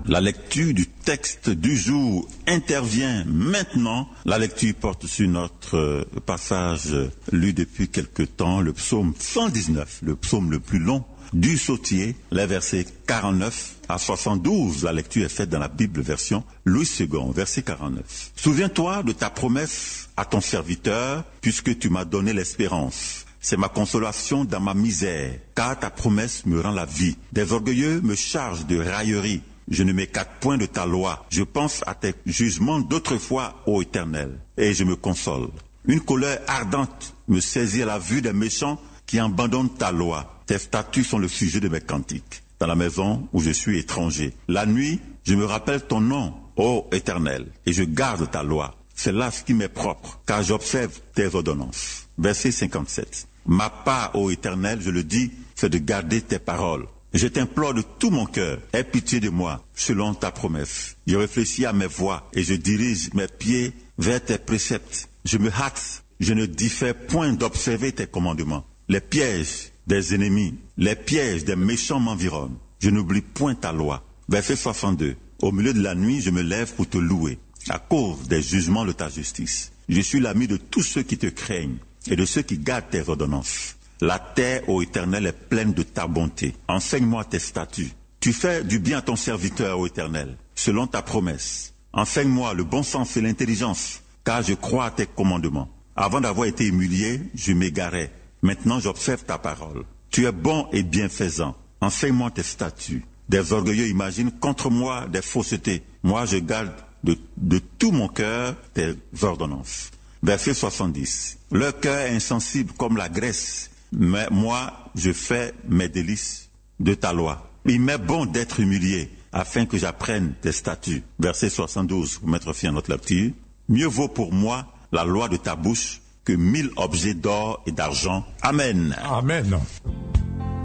La lecture du texte du jour intervient maintenant. La lecture porte sur notre passage lu depuis quelque temps, le psaume 119, le psaume le plus long du psautier, les versets 49 à 72. La lecture est faite dans la Bible version Louis II, verset 49. Souviens-toi de ta promesse à ton serviteur, puisque tu m'as donné l'espérance. C'est ma consolation dans ma misère, car ta promesse me rend la vie. Des orgueilleux me chargent de raillerie. Je ne m'écarte point de ta loi. Je pense à tes jugements d'autrefois, ô Éternel, et je me console. Une colère ardente me saisit à la vue des méchants qui abandonnent ta loi. Tes statuts sont le sujet de mes cantiques, dans la maison où je suis étranger. La nuit, je me rappelle ton nom, ô Éternel, et je garde ta loi. C'est là ce qui m'est propre, car j'observe tes ordonnances. Verset 57. Ma part, ô Éternel, je le dis, c'est de garder tes paroles. Je t'implore de tout mon cœur, aie pitié de moi, selon ta promesse. Je réfléchis à mes voies et je dirige mes pieds vers tes préceptes. Je me hâte, je ne diffère point d'observer tes commandements. Les pièges des ennemis, les pièges des méchants m'environnent. Je n'oublie point ta loi. Verset 62. Au milieu de la nuit, je me lève pour te louer, à cause des jugements de ta justice. Je suis l'ami de tous ceux qui te craignent et de ceux qui gardent tes ordonnances. La terre, ô Éternel, est pleine de ta bonté. Enseigne-moi tes statuts. Tu fais du bien à ton serviteur, ô Éternel, selon ta promesse. Enseigne-moi le bon sens et l'intelligence, car je crois à tes commandements. Avant d'avoir été humilié, je m'égarais. Maintenant, j'observe ta parole. Tu es bon et bienfaisant. Enseigne-moi tes statuts. Des orgueilleux imaginent contre moi des faussetés. Moi, je garde de tout mon cœur tes ordonnances. Verset 70. Leur cœur est insensible comme la graisse. Mais moi, je fais mes délices de ta loi. Il m'est bon d'être humilié, afin que j'apprenne tes statuts. Verset 72, pour mettre fin à notre lecture. Mieux vaut pour moi la loi de ta bouche que 1000 objets d'or et d'argent. Amen. Amen.